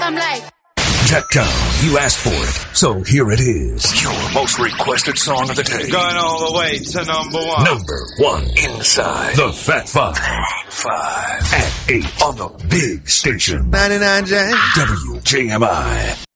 I'm like, Tech-Town, you asked for it, so here it is. Your most requested song of the day. Going all the way to number one. Number one inside the Fat Five. At 8 on the big station. 99 J. WJMI.